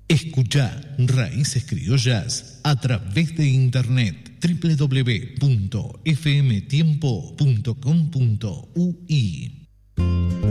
Escucha Raíces Criollas a través de internet www.fmtiempo.com.ui